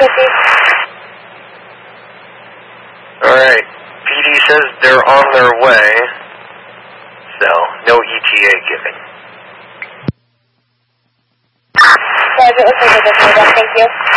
Alright, PD says they're on their way, so no ETA given. Roger, looks like they're good. Thank you.